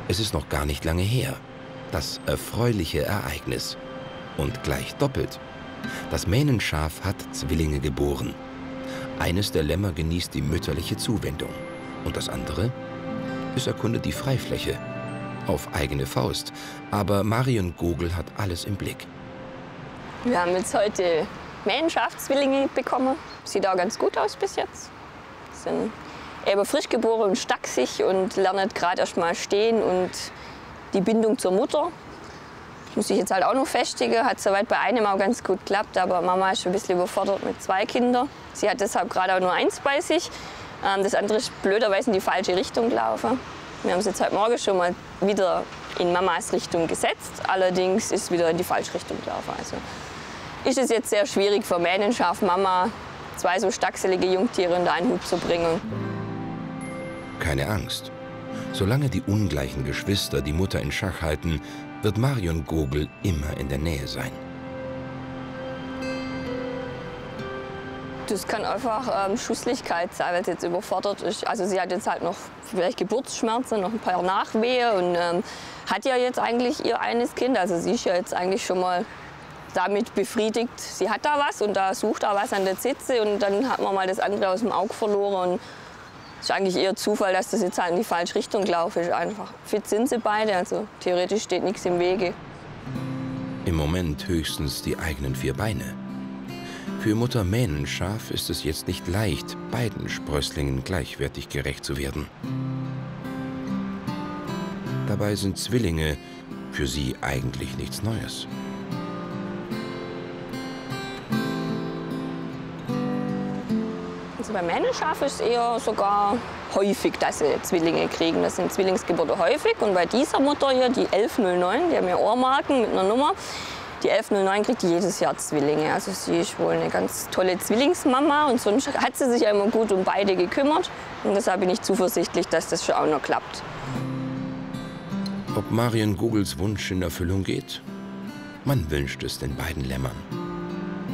Es ist noch gar nicht lange her. Das erfreuliche Ereignis. Und gleich doppelt. Das Mähnenschaf hat Zwillinge geboren. Eines der Lämmer genießt die mütterliche Zuwendung. Und das andere? Es erkundet die Freifläche. Auf eigene Faust. Aber Marion Gogel hat alles im Blick. Wir haben jetzt heute Mähnenschafszwillinge bekommen. Sieht auch ganz gut aus bis jetzt. Sind eben frisch geboren und stachsig und lernen gerade erst mal stehen und die Bindung zur Mutter. Muss ich jetzt halt auch noch festigen. Hat soweit bei einem auch ganz gut geklappt, aber Mama ist schon ein bisschen überfordert mit 2 Kindern. Sie hat deshalb gerade auch nur 1 bei sich. Das andere ist blöderweise in die falsche Richtung gelaufen. Wir haben es jetzt heute Morgen schon mal wieder in Mamas Richtung gesetzt. Allerdings ist es wieder in die falsche Richtung gelaufen. Also ist es jetzt sehr schwierig für Mähnenschaf Mama, 2 so stachselige Jungtiere unter einen Hut zu bringen. Keine Angst. Solange die ungleichen Geschwister die Mutter in Schach halten, wird Marion Gogel immer in der Nähe sein. Das kann einfach Schusslichkeit sein, weil sie jetzt überfordert ist. Also sie hat jetzt halt noch vielleicht Geburtsschmerzen, noch ein paar Nachwehen und hat ja jetzt eigentlich ihr eines Kind. Also sie ist ja jetzt eigentlich schon mal damit befriedigt. Sie hat da was und da sucht da was an der Zitze und dann hat man mal das andere aus dem Auge verloren. Und es ist eigentlich eher Zufall, dass das jetzt halt in die falsche Richtung gelaufen ist. Einfach fit sind sie beide, also theoretisch steht nichts im Wege. Im Moment höchstens die eigenen 4 Beine. Für Mutter Mähnenschaf ist es jetzt nicht leicht, beiden Sprösslingen gleichwertig gerecht zu werden. Dabei sind Zwillinge für sie eigentlich nichts Neues. Also bei Mähnenschaf ist es eher sogar häufig, dass sie Zwillinge kriegen. Das sind Zwillingsgeburten häufig. Und bei dieser Mutter hier, die 1109, die haben ja Ohrmarken mit einer Nummer, die 1109 kriegt jedes Jahr Zwillinge. Also sie ist wohl eine ganz tolle Zwillingsmama und sonst hat sie sich ja immer gut um beide gekümmert. Und deshalb bin ich zuversichtlich, dass das schon auch noch klappt. Ob Marion Gogels Wunsch in Erfüllung geht? Man wünscht es den beiden Lämmern.